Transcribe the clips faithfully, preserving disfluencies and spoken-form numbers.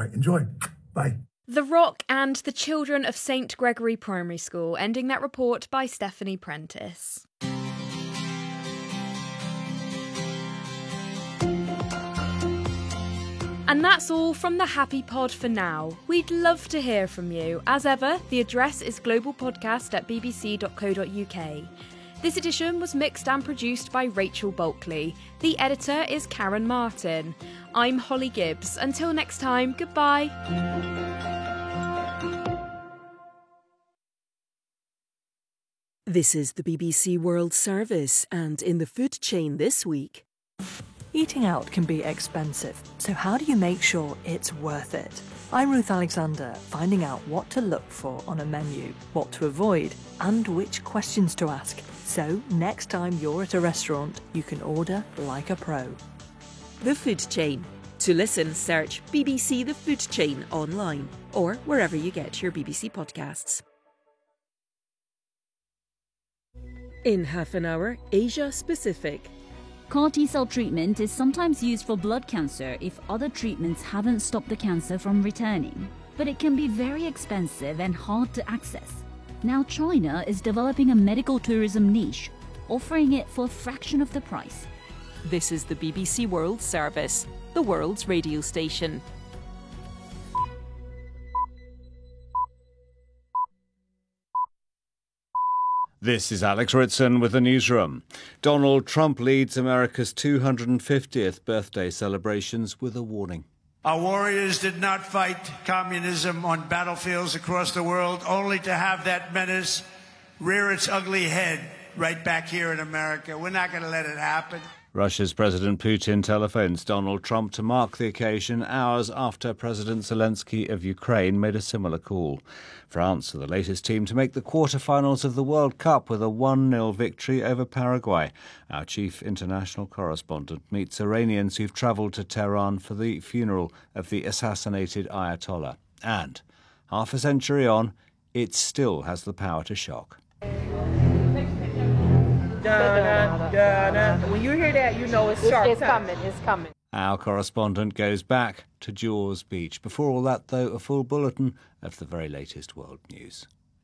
right, enjoy. Bye. The Rock and the children of Saint Gregory Primary School, ending that report by Stephanie Prentice. And that's all from the Happy Pod for now. We'd love to hear from you. As ever, the address is globalpodcast at b b c dot co dot u k. This edition was mixed and produced by Rachel Bulkley. The editor is Karen Martin. I'm Holly Gibbs. Until next time, goodbye. This is the B B C World Service, and in the food chain this week. Eating out can be expensive, so how do you make sure it's worth it? I'm Ruth Alexander, finding out what to look for on a menu, what to avoid, and which questions to ask. So next time you're at a restaurant, you can order like a pro. The Food Chain. To listen, search B B C The Food Chain online or wherever you get your B B C podcasts. In half an hour, Asia Specific. C A R T-cell treatment is sometimes used for blood cancer if other treatments haven't stopped the cancer from returning. But it can be very expensive and hard to access. Now China is developing a medical tourism niche, offering it for a fraction of the price. This is the B B C World Service, the world's radio station. This is Alex Ritson with the newsroom. Donald Trump leads America's two hundred fiftieth birthday celebrations with a warning. Our warriors did not fight communism on battlefields across the world, only to have that menace rear its ugly head right back here in America. We're not going to let it happen. Russia's President Putin telephones Donald Trump to mark the occasion hours after President Zelensky of Ukraine made a similar call. France are the latest team to make the quarter-finals of the World Cup with a one nil victory over Paraguay. Our chief international correspondent meets Iranians who've travelled to Tehran for the funeral of the assassinated Ayatollah. And, half a century on, it still has the power to shock. Da-na, da-na. When you hear that, you know it's sharp. It's coming, it's coming. Our correspondent goes back to Jaws Beach. Before all that, though, a full bulletin of the very latest world news.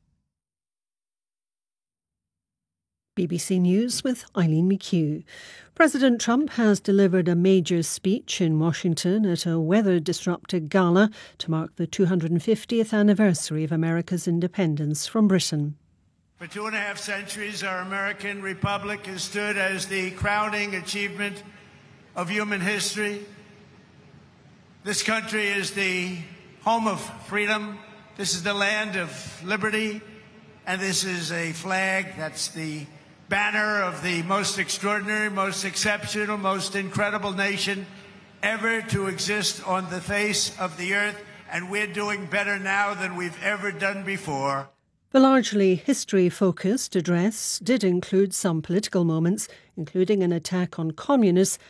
B B C News with Eileen McHugh. President Trump has delivered a major speech in Washington at a weather-disrupted gala to mark the two hundred fiftieth anniversary of America's independence from Britain. For two and a half centuries, our American Republic has stood as the crowning achievement of human history. This country is the home of freedom. This is the land of liberty. And this is a flag that's the banner of the most extraordinary, most exceptional, most incredible nation ever to exist on the face of the earth. And we're doing better now than we've ever done before. The largely history-focused address did include some political moments, including an attack on communists